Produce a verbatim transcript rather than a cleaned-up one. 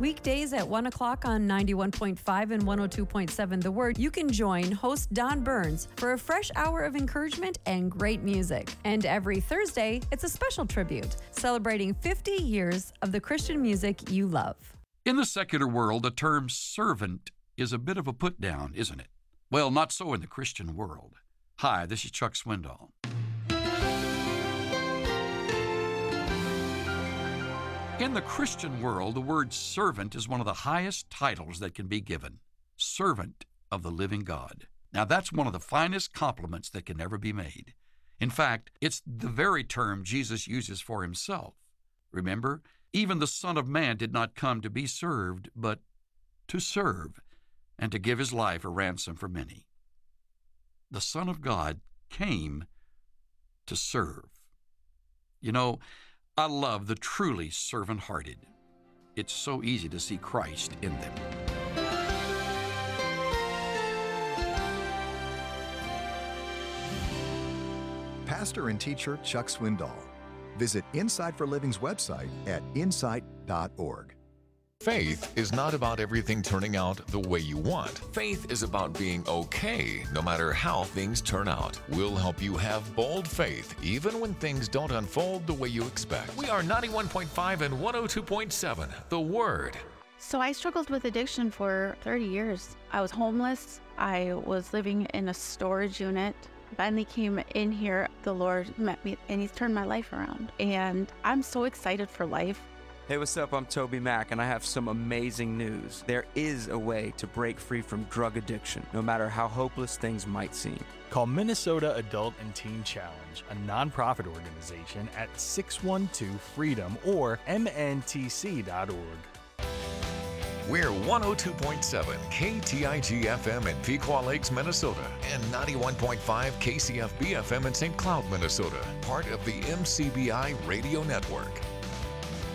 Weekdays at one o'clock on ninety-one point five and one oh two point seven The Word, you can join host Don Burns for a fresh hour of encouragement and great music. And every Thursday, it's a special tribute, celebrating fifty years of the Christian music you love. In the secular world, the term servant is a bit of a put-down, isn't it? Well, not so in the Christian world. Hi, this is Chuck Swindoll. In the Christian world, the word servant is one of the highest titles that can be given. Servant of the living God. Now, that's one of the finest compliments that can ever be made. In fact, it's the very term Jesus uses for himself. Remember, even the Son of Man did not come to be served, but to serve, and to give his life a ransom for many. The Son of God came to serve. You know, I love the truly servant-hearted. It's so easy to see Christ in them. Pastor and teacher Chuck Swindoll. Visit Insight for Living's website at insight dot org. Faith is not about everything turning out the way you want. Faith is about being okay no matter how things turn out. We'll help you have bold faith even when things don't unfold the way you expect. We are ninety-one point five and one oh two point seven, The Word. So I struggled with addiction for thirty years. I was homeless. I was living in a storage unit. Finally came in here. The Lord met me and he's turned my life around. And I'm so excited for life. Hey, what's up? I'm Toby Mack, and I have some amazing news. There is a way to break free from drug addiction, no matter how hopeless things might seem. Call Minnesota Adult and Teen Challenge, a nonprofit organization, at six one two freedom or m n t c dot org. We're one oh two point seven K T I G F M in Pequot Lakes, Minnesota, and ninety-one point five K C F B F M in Saint Cloud, Minnesota, part of the M C B I Radio Network.